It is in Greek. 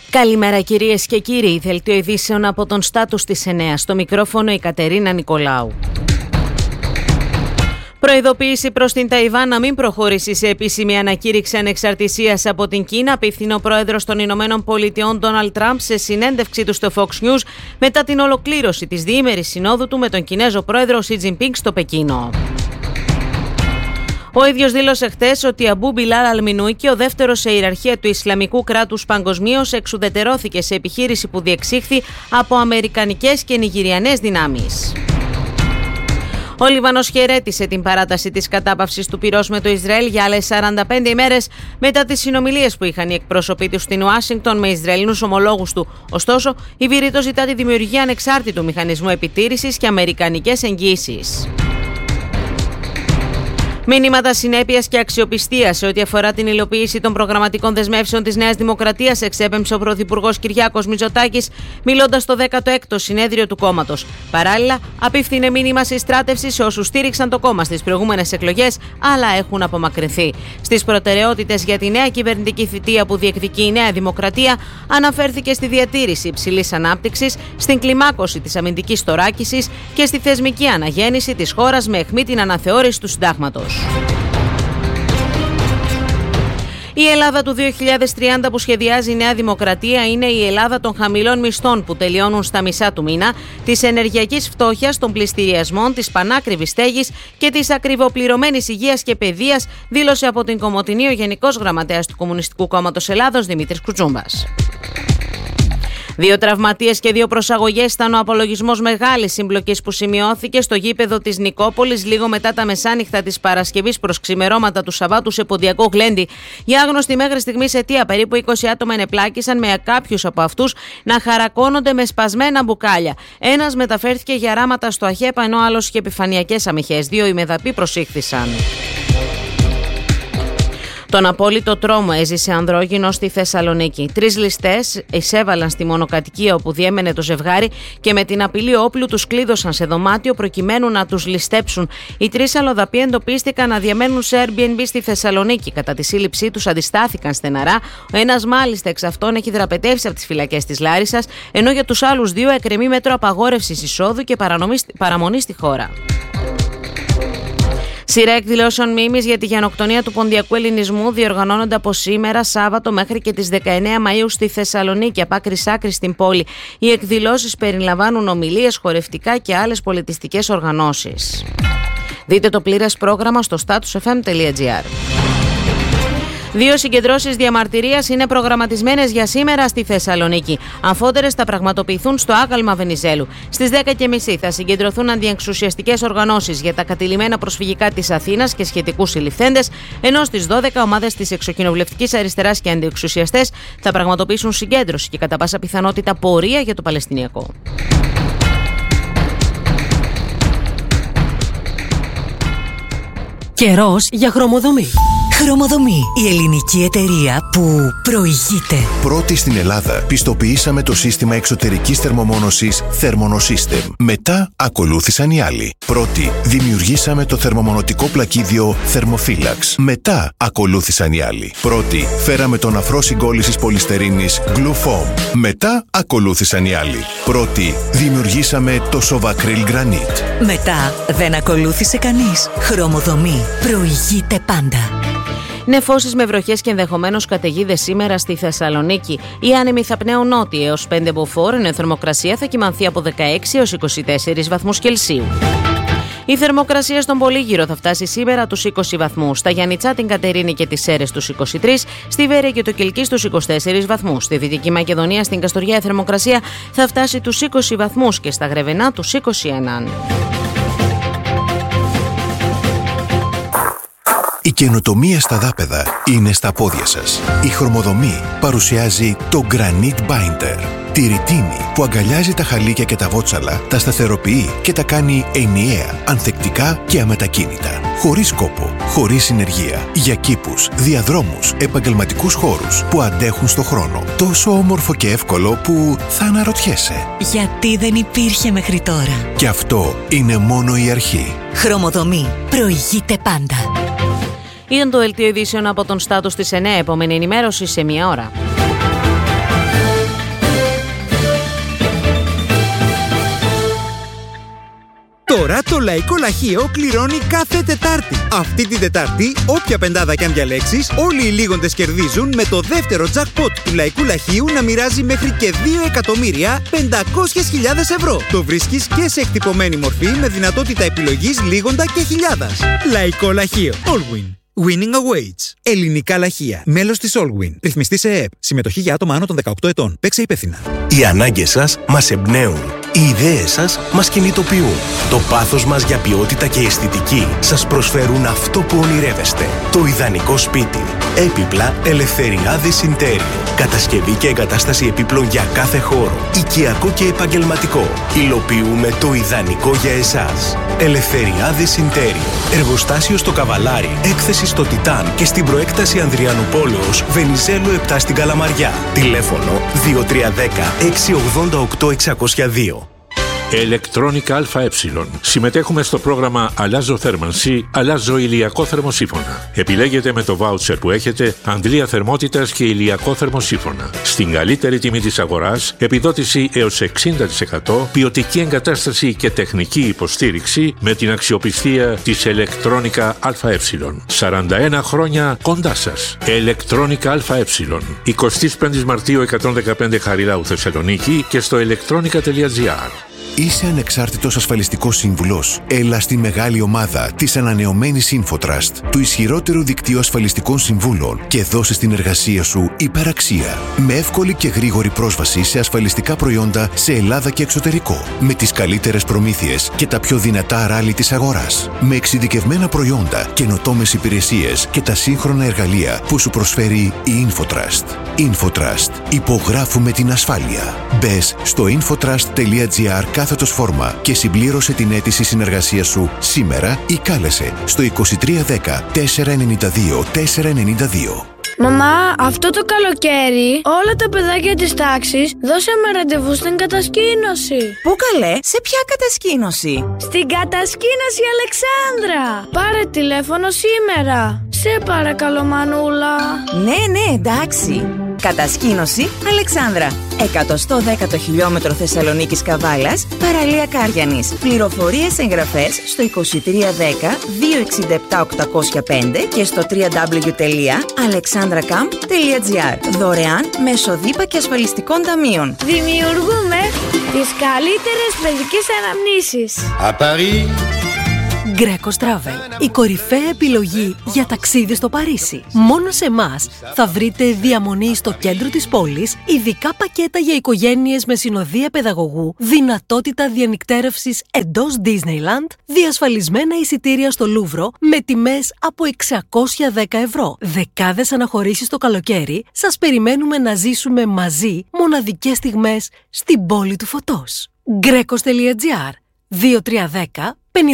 Καλημέρα κυρίες και κύριοι, δελτίο ειδήσεων από τον Στάτους της 9. Στο μικρόφωνο η Κατερίνα Νικολάου. Προειδοποίηση προς την Ταϊβάν να μην προχωρήσει σε επίσημη ανακήρυξη ανεξαρτησίας από την Κίνα, απίφθινε ο πρόεδρος των Ηνωμένων Πολιτειών Ντόναλντ Τραμπ σε συνέντευξή του στο Fox News μετά την ολοκλήρωση της διήμερης συνόδου του με τον Κινέζο πρόεδρο Σι Τζινπίνγκ στο Πεκίνο. Ο ίδιος δήλωσε χθες ότι Αμπού Μπιλάλ Αλμινούκι, ο δεύτερος σε ιεραρχία του Ισλαμικού κράτους παγκοσμίως, εξουδετερώθηκε σε επιχείρηση που διεξήχθη από αμερικανικές και νιγηριανές δυνάμεις. Ο Λιβανός χαιρέτησε την παράταση της κατάπαυσης του πυρός με το Ισραήλ για άλλες 45 ημέρες μετά τις συνομιλίες που είχαν οι εκπρόσωποι του στην Ουάσιγκτον με Ισραηλινούς ομολόγους του. Ωστόσο, η Βηρήτο ζητά τη δημιουργία ανεξάρτητου μηχανισμού επιτήρησης και αμερικανικές εγγύησεις. Μήνυματα συνέπειας και αξιοπιστίας σε ό,τι αφορά την υλοποίηση των προγραμματικών δεσμεύσεων της Νέας Δημοκρατίας εξέπεμψε ο Πρωθυπουργός Κυριάκος Μητσοτάκης, μιλώντας στο 16ο συνέδριο του κόμματος. Παράλληλα, απίφθινε μήνυμα συστράτευση σε όσους στήριξαν το κόμμα στις προηγούμενες εκλογές, αλλά έχουν απομακρυνθεί. Στις προτεραιότητες για τη νέα κυβερνητική θητεία που διεκδικεί η Νέα Δημοκρατία, αναφέρθηκε στη διατήρηση υψηλής ανάπτυξης, στην κλιμάκωση της αμυντικής θωράκισης και στη θεσμική αναγέννηση της χώρας με αιχμή την αναθεώρηση του συντάγματος. Η Ελλάδα του 2030 που σχεδιάζει η Νέα Δημοκρατία είναι η Ελλάδα των χαμηλών μισθών που τελειώνουν στα μισά του μήνα, της ενεργειακής φτώχειας, των πληστηριασμών, της πανάκριβης στέγης και της ακριβοπληρωμένης υγείας και παιδείας, δήλωσε από την Κομοτηνή ο Γενικός Γραμματέας του Κομμουνιστικού Κόμματος Ελλάδος Δημήτρης Κουτσούμπας. 2 τραυματίες και 2 προσαγωγές ήταν ο απολογισμός μεγάλης συμπλοκής που σημειώθηκε στο γήπεδο της Νικόπολης λίγο μετά τα μεσάνυχτα της Παρασκευής προς ξημερώματα του Σαββάτου σε Ποντιακό Γλέντι. Για άγνωστη μέχρι στιγμής αιτία, περίπου 20 άτομα ενεπλάκησαν με κάποιους από αυτούς να χαρακώνονται με σπασμένα μπουκάλια. Ένας μεταφέρθηκε για ράματα στο ΑΧΕΠΑ, ενώ άλλος είχε επιφανειακές αμυχές. 2 ημεδαποί προσήχθησαν. Τον απόλυτο τρόμο έζησε ανδρόγυνος στη Θεσσαλονίκη. 3 ληστές εισέβαλαν στη μονοκατοικία όπου διέμενε το ζευγάρι και με την απειλή όπλου τους κλείδωσαν σε δωμάτιο προκειμένου να τους ληστέψουν. Οι 3 αλλοδαποί εντοπίστηκαν να διαμένουν σε Airbnb στη Θεσσαλονίκη. Κατά τη σύλληψή τους αντιστάθηκαν στεναρά. Ο ένας μάλιστα εξ αυτών έχει δραπετεύσει από τις φυλακές της Λάρισσας, ενώ για τους άλλους 2 εκκρεμεί μέτρο απαγόρευσης εισόδου και παραμονή στη χώρα. Σειρά εκδηλώσεων μνήμης για τη γενοκτονία του ποντιακού ελληνισμού διοργανώνονται από σήμερα Σάββατο μέχρι και τις 19 Μαΐου στη Θεσσαλονίκη, από άκρη σ' άκρη στην πόλη. Οι εκδηλώσεις περιλαμβάνουν ομιλίες, χορευτικά και άλλες πολιτιστικές οργανώσεις. Δείτε το πλήρες πρόγραμμα στο statusfm.gr. 2 συγκεντρώσεις διαμαρτυρίας είναι προγραμματισμένες για σήμερα στη Θεσσαλονίκη. Αμφότερες θα πραγματοποιηθούν στο Άγαλμα Βενιζέλου. Στις 10:30 θα συγκεντρωθούν αντιεξουσιαστικές οργανώσεις για τα κατηλημένα προσφυγικά της Αθήνας και σχετικούς συλληφθέντες, ενώ στις 12 ομάδες της εξοκοινοβουλευτικής αριστεράς και αντιεξουσιαστές θα πραγματοποιήσουν συγκέντρωση και κατά πάσα πιθανότητα πορεία για το Παλαιστινιακό. Καιρός για χρωμοδομή. Χρωμοδομή, η ελληνική εταιρεία που προηγείται. Πρώτη στην Ελλάδα πιστοποιήσαμε το σύστημα εξωτερικής θερμομόνωσης Thermonosystem. Μετά ακολούθησαν οι άλλοι. Πρώτη δημιουργήσαμε το θερμομονωτικό πλακίδιο Thermophilax. Μετά ακολούθησαν οι άλλοι. Πρώτη φέραμε τον αφρό συγκόλλησης πολυστερίνης Glufoam. Μετά ακολούθησαν οι άλλοι. Πρώτη δημιουργήσαμε το Sovacryl Granite. Μετά δεν ακολούθησε κανείς. Χρωμοδομή προηγείται πάντα. Νεφώσεις με βροχές και ενδεχομένως καταιγίδες σήμερα στη Θεσσαλονίκη. Οι άνεμοι θα πνέουν νότια έως 5 μποφόρ, ενώ η θερμοκρασία θα κυμανθεί από 16 έως 24 βαθμούς Κελσίου. Η θερμοκρασία στον Πολύγυρο θα φτάσει σήμερα τους 20 βαθμούς. Στα Γιαννιτσά, την Κατερίνη και τις Σέρρες τους 23, στη Βέρεια και το Κιλκί στους 24 βαθμούς. Στη Δυτική Μακεδονία, στην Καστοριά, η θερμοκρασία θα φτάσει τους 20 βαθμούς και στα Γρεβενά τους 21. Η καινοτομία στα δάπεδα είναι στα πόδια σας. Η Χρωμοδομή παρουσιάζει το Granite Binder. Τη ρητίνη που αγκαλιάζει τα χαλίκια και τα βότσαλα, τα σταθεροποιεί και τα κάνει ενιαία, ανθεκτικά και αμετακίνητα. Χωρίς κόπο, χωρίς συνεργεία. Για κήπους, διαδρόμους, επαγγελματικούς χώρους που αντέχουν στο χρόνο. Τόσο όμορφο και εύκολο που θα αναρωτιέσαι. Γιατί δεν υπήρχε μέχρι τώρα. Και αυτό είναι μόνο η αρχή. Χρωμοδομή προηγείται πάντα. Ήταν το δελτίο ειδήσεων από τον Στάτους της 9. Επόμενη ενημέρωση σε 1 ώρα. Τώρα το Λαϊκό Λαχείο κληρώνει κάθε Τετάρτη. Αυτή την Τετάρτη, όποια πεντάδα κι αν διαλέξεις, όλοι οι λίγοντες κερδίζουν με το δεύτερο jackpot του Λαϊκού Λαχείου να μοιράζει μέχρι και 2.500.000 ευρώ. Το βρίσκεις και σε εκτυπωμένη μορφή με δυνατότητα επιλογής λίγοντα και χιλιάδας. Λαϊκό Λαχείο. Allwin. Winning awaits. Ελληνικά λαχεία. Μέλος της Allwin. Ρυθμιστή σε ΕΕΠ. Συμμετοχή για άτομα άνω των 18 ετών. Παίξε υπεύθυνα. Οι ανάγκες σας μας εμπνέουν. Οι ιδέες σας μας κινητοποιούν. Το πάθος μας για ποιότητα και αισθητική σας προσφέρουν αυτό που ονειρεύεστε. Το ιδανικό σπίτι. Έπιπλα Ελευθεριάδης Interior. Κατασκευή και εγκατάσταση επίπλων για κάθε χώρο. Οικιακό και επαγγελματικό. Υλοποιούμε το ιδανικό για εσάς. Ελευθεριάδης Interior. Εργοστάσιο στο Καβαλάρι. Έκθεση στο Τιτάν και στην προέκταση Ανδριανουπόλεως Βενιζέλου 7 στην Καλαμαριά. Τηλέφωνο 2310 688 602. Electronica ΑΕ. Συμμετέχουμε στο πρόγραμμα Αλλάζω θέρμανση, αλλάζω ηλιακό θερμοσύφωνα. Επιλέγετε με το βάουτσερ που έχετε αντλία θερμότητας και ηλιακό θερμοσύφωνα. Στην καλύτερη τιμή της αγοράς, επιδότηση έως 60%, ποιοτική εγκατάσταση και τεχνική υποστήριξη με την αξιοπιστία της Electronica ΑΕ. 41 χρόνια κοντά σας. Electronica ΑΕ. 25 Μαρτίου 115 Χαριλάου Θεσσαλονίκη και στο electronica.gr. Είσαι ανεξάρτητος ασφαλιστικός σύμβουλος? Έλα στη μεγάλη ομάδα της ανανεωμένης InfoTrust, του ισχυρότερου δικτύου ασφαλιστικών συμβούλων, και δώσε στην εργασία σου υπεραξία. Με εύκολη και γρήγορη πρόσβαση σε ασφαλιστικά προϊόντα σε Ελλάδα και εξωτερικό. Με τις καλύτερες προμήθειες και τα πιο δυνατά ράλι της αγοράς. Με εξειδικευμένα προϊόντα, καινοτόμες υπηρεσίες και τα σύγχρονα εργαλεία που σου προσφέρει η InfoTrust. InfoTrust. Υπογράφουμε την ασφάλεια. Μπες στο infotrust.gr/φόρμα και συμπλήρωσε την αίτηση συνεργασίας σου σήμερα ή κάλεσε στο 2310 492 492. Μαμά, αυτό το καλοκαίρι όλα τα παιδάκια της τάξης δώσαμε ραντεβού στην κατασκήνωση. Πού καλέ, σε ποια κατασκήνωση? Στην κατασκήνωση Αλεξάνδρα. Πάρε τηλέφωνο σήμερα. Σε παρακαλώ Μανούλα. Ναι, εντάξει. Κατασκήνωση Αλεξάνδρα. 110ο χιλιόμετρο Θεσσαλονίκης Καβάλας, παραλία Κάριανης. Πληροφορίες εγγραφές στο 2310 267 805 και στο www.alexandracamp.gr. Δωρεάν μέσω ΔΥΠΑ και ασφαλιστικών ταμείων. Δημιουργούμε τις καλύτερες παιδικές αναμνήσεις. À Paris. Greco Travel, η κορυφαία επιλογή για ταξίδι στο Παρίσι. Μόνο σε εμάς θα βρείτε διαμονή στο κέντρο της πόλης, ειδικά πακέτα για οικογένειες με συνοδεία παιδαγωγού, δυνατότητα διανυκτέρευσης εντός Disneyland, διασφαλισμένα εισιτήρια στο Λούβρο με τιμές από 610 ευρώ. Δεκάδες αναχωρήσεις το καλοκαίρι, σας περιμένουμε να ζήσουμε μαζί μοναδικές στιγμές στην πόλη του φωτός. Grecos.gr 2310